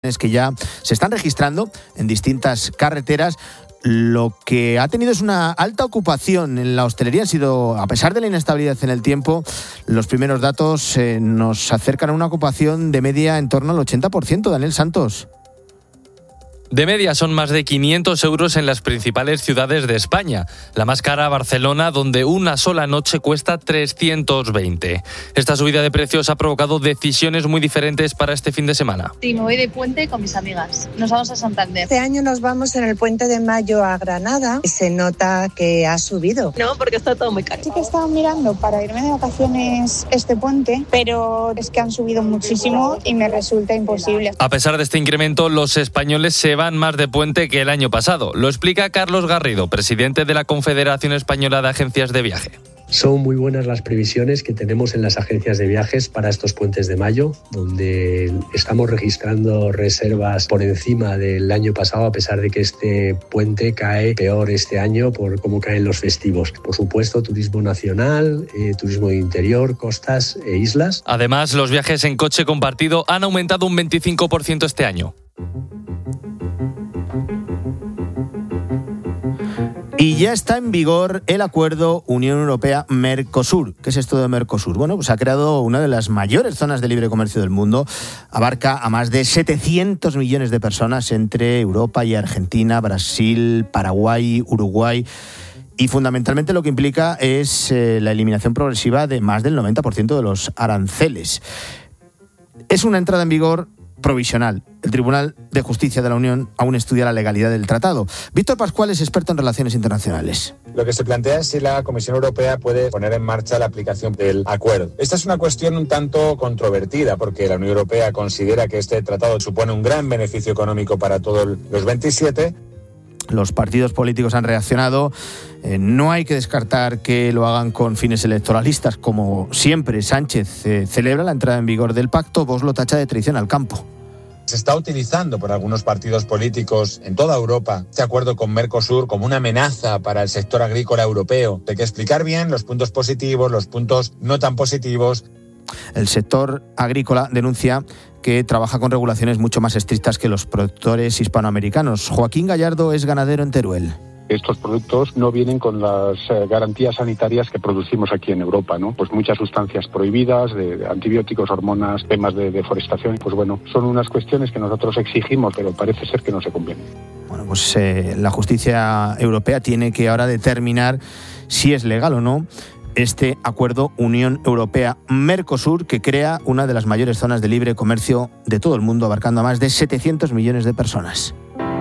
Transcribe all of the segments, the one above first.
accidentes que ya se están registrando en distintas carreteras. Lo que ha tenido es una alta ocupación en la hostelería. A pesar de la inestabilidad en el tiempo, los primeros datos nos acercan a una ocupación de media en torno al 80%, Daniel Santos. De media son más de 500 euros en las principales ciudades de España. La más cara, Barcelona, donde una sola noche cuesta 320. Esta subida de precios ha provocado decisiones muy diferentes para este fin de semana. Sí, me voy de puente con mis amigas. Nos vamos a Santander. Este año nos vamos en el puente de mayo a Granada. Se nota que ha subido. No, porque está todo muy caro. Sí que estaba mirando para irme de vacaciones este puente, pero es que han subido muchísimo y me resulta imposible. A pesar de este incremento, los españoles se van más de puente que el año pasado. Lo explica Carlos Garrido, presidente de la Confederación Española de Agencias de Viaje. Son muy buenas las previsiones que tenemos en las agencias de viajes para estos puentes de mayo, donde estamos registrando reservas por encima del año pasado, a pesar de que este puente cae peor este año por cómo caen los festivos. Por supuesto, turismo nacional, turismo de interior, costas e islas. Además, los viajes en coche compartido han aumentado un 25% este año. Y ya está en vigor el acuerdo Unión Europea-Mercosur. ¿Qué es esto de Mercosur? Bueno, pues ha creado una de las mayores zonas de libre comercio del mundo. Abarca a más de 700 millones de personas entre Europa y Argentina, Brasil, Paraguay, Uruguay. Y fundamentalmente lo que implica es la eliminación progresiva de más del 90% de los aranceles. Es una entrada en vigor provisional. El Tribunal de Justicia de la Unión aún estudia la legalidad del tratado. Víctor Pascual es experto en relaciones internacionales. Lo que se plantea es si la Comisión Europea puede poner en marcha la aplicación del acuerdo. Esta es una cuestión un tanto controvertida porque la Unión Europea considera que este tratado supone un gran beneficio económico para todos los 27. Los partidos políticos han reaccionado. No hay que descartar que lo hagan con fines electoralistas. Como siempre, Sánchez celebra la entrada en vigor del pacto. Vox lo tacha de traición al campo. Se está utilizando por algunos partidos políticos en toda Europa este acuerdo con Mercosur como una amenaza para el sector agrícola europeo. Hay que explicar bien los puntos positivos, los puntos no tan positivos. El sector agrícola denuncia que trabaja con regulaciones mucho más estrictas que los productores hispanoamericanos. Joaquín Gallardo es ganadero en Teruel. Estos productos no vienen con las garantías sanitarias que producimos aquí en Europa, ¿no? Pues muchas sustancias prohibidas, de antibióticos, hormonas, temas de deforestación. Pues bueno, son unas cuestiones que nosotros exigimos, pero parece ser que no se cumplen. Bueno, pues la justicia europea tiene que ahora determinar si es legal o no este acuerdo Unión Europea-Mercosur, que crea una de las mayores zonas de libre comercio de todo el mundo, abarcando a más de 700 millones de personas.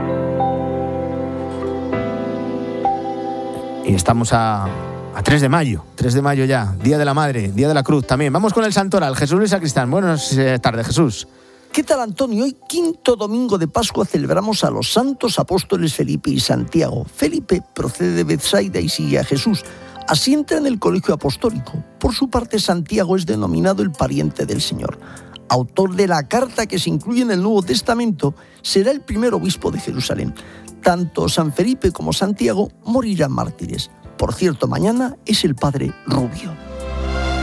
Y estamos a 3 de mayo ya, Día de la Madre, Día de la Cruz también. Vamos con el santoral. Jesús Luis Sacristán, buenas tardes, Jesús. ¿Qué tal, Antonio? Hoy, quinto domingo de Pascua, celebramos a los santos apóstoles Felipe y Santiago. Felipe procede de Betsaida y sigue a Jesús. Asienta en el colegio apostólico. Por su parte, Santiago es denominado el pariente del Señor. Autor de la carta que se incluye en el Nuevo Testamento, será el primer obispo de Jerusalén. Tanto San Felipe como Santiago morirán mártires. Por cierto, mañana es el padre Rubio.